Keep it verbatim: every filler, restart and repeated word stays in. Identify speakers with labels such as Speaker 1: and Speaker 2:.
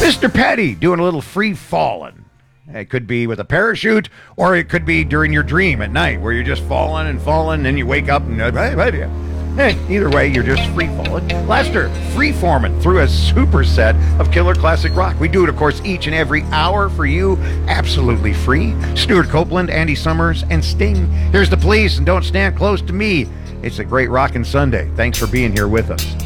Speaker 1: Mister Petty doing a little free falling. It could be with a parachute, or it could be during your dream at night where you're just falling and falling, and then you wake up and hey, either way, you're just free falling. Lester, free-forming through a superset of killer classic rock. We do it, of course, each and every hour for you, absolutely free. Stuart Copeland, Andy Summers, and Sting. Here's the Police, and don't stand close to me. It's a great rockin' Sunday. Thanks for being here with us.